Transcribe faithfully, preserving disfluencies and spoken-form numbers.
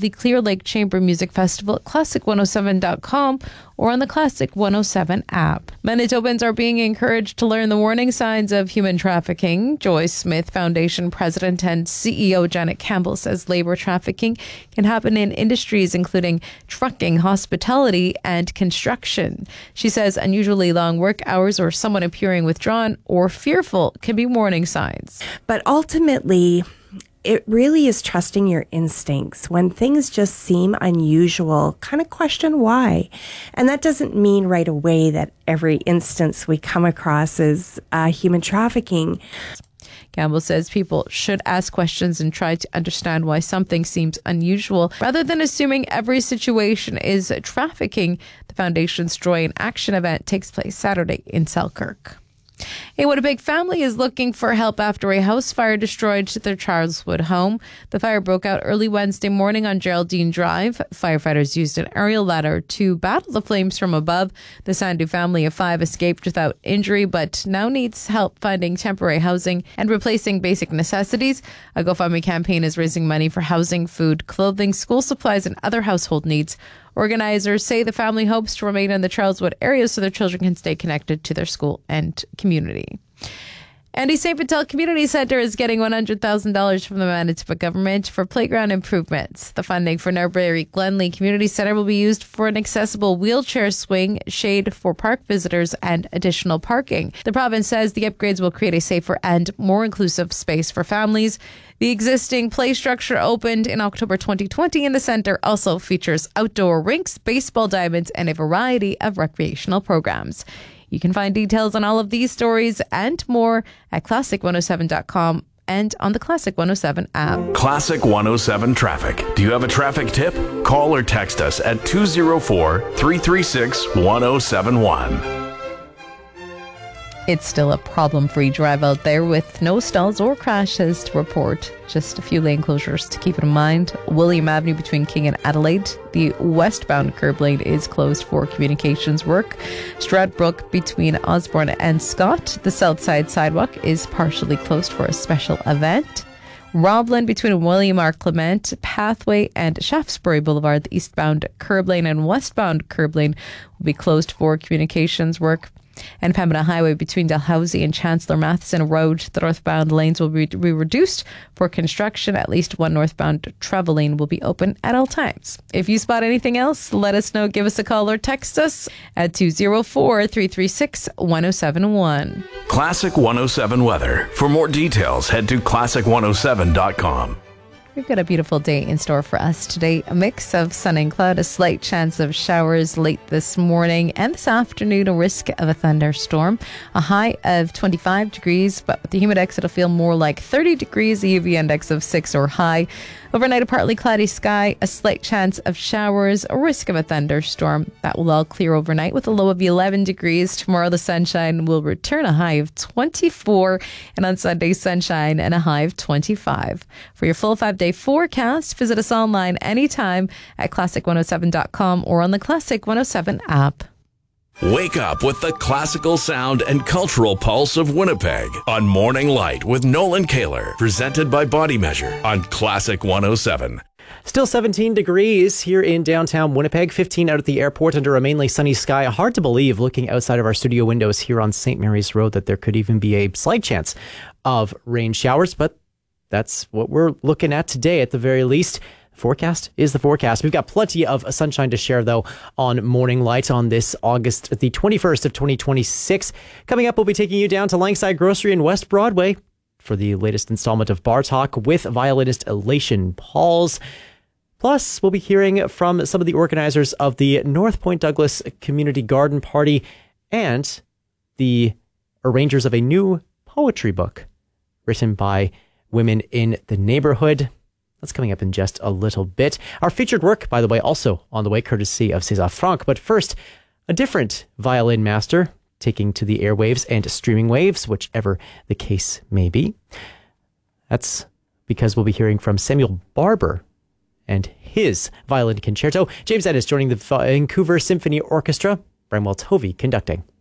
the Clear Lake Chamber Music Festival at classic one oh seven dot com or on the Classic one oh seven app. Manitobans are being encouraged to learn the warning signs of human trafficking. Joy Smith Foundation President and C E O Janet Campbell says labor trafficking can happen in industries including trucking, hospitality, and construction. She says unusually long work hours or someone appearing withdrawn or fearful can be warning signs. But ultimately, it really is trusting your instincts. When things just seem unusual, kind of question why. And that doesn't mean right away that every instance we come across is uh, human trafficking. Campbell says people should ask questions and try to understand why something seems unusual rather than assuming every situation is trafficking. The Foundation's Joy in Action event takes place Saturday in Selkirk. A Winnipeg family is looking for help after a house fire destroyed their Charleswood home. The fire broke out early Wednesday morning on Geraldine Drive. Firefighters used an aerial ladder to battle the flames from above. The Sandu family of five escaped without injury, but now needs help finding temporary housing and replacing basic necessities. A GoFundMe campaign is raising money for housing, food, clothing, school supplies, and other household needs. Organizers say the family hopes to remain in the Charleswood area so their children can stay connected to their school and community. And the Saint Vital Community Centre is getting one hundred thousand dollars from the Manitoba government for playground improvements. The funding for Norbury Glenley Community Centre will be used for an accessible wheelchair swing, shade for park visitors, and additional parking. The province says the upgrades will create a safer and more inclusive space for families. The existing play structure opened in October twenty twenty, and the centre also features outdoor rinks, baseball diamonds, and a variety of recreational programs. You can find details on all of these stories and more at classic one oh seven dot com and on the Classic one oh seven app. Classic one oh seven Traffic. Do you have a traffic tip? Call or text us at two oh four, three three six, one oh seven one. It's still a problem-free drive out there with no stalls or crashes to report. Just a few lane closures to keep in mind. William Avenue between King and Adelaide. The westbound curb lane is closed for communications work. Stradbrook between Osborne and Scott. The south side sidewalk is partially closed for a special event. Roblin between William R. Clement Pathway and Shaftesbury Boulevard. The eastbound curb lane and westbound curb lane will be closed for communications work. And Pembina Highway between Dalhousie and Chancellor Matheson Road. The northbound lanes will be, be reduced for construction. At least one northbound travel lane will be open at all times. If you spot anything else, let us know. Give us a call or text us at two oh four, three three six, one oh seven one. Classic one oh seven weather. For more details, head to classic one oh seven dot com. We've got a beautiful day in store for us today. A mix of sun and cloud, a slight chance of showers late this morning and this afternoon, a risk of a thunderstorm. A high of twenty-five degrees, but with the humidex, it'll feel more like thirty degrees, a U V index of six or high. Overnight, a partly cloudy sky, a slight chance of showers, a risk of a thunderstorm. That will all clear overnight with a low of eleven degrees. Tomorrow, the sunshine will return, a high of twenty-four. And on Sunday, sunshine and a high of twenty-five. For your full five-day forecast, visit us online anytime at classic one oh seven dot com or on the Classic one oh seven app. Wake up with the classical sound and cultural pulse of Winnipeg on Morning Light with Nolan Kaler, presented by Body Measure on Classic one oh seven. Still seventeen degrees here in downtown Winnipeg, fifteen out at the airport under a mainly sunny sky. Hard to believe looking outside of our studio windows here on Saint Mary's Road that there could even be a slight chance of rain showers, but that's what we're looking at today at the very least. Forecast is the forecast. We've got plenty of sunshine to share, though, on Morning Light on this August the twenty-first of twenty twenty-six. Coming up, we'll be taking you down to Langside Grocery in West Broadway for the latest installment of Bar Talk with violinist Elation Pauls. Plus, we'll be hearing from some of the organizers of the North Point Douglas Community Garden Party and the arrangers of a new poetry book written by women in the neighborhood. That's coming up in just a little bit. Our featured work, by the way, also on the way, courtesy of César Franck. But first, a different violin master taking to the airwaves and streaming waves, whichever the case may be. That's because we'll be hearing from Samuel Barber and his violin concerto. James Ennis joining the Vancouver Symphony Orchestra. Bramwell Tovey conducting.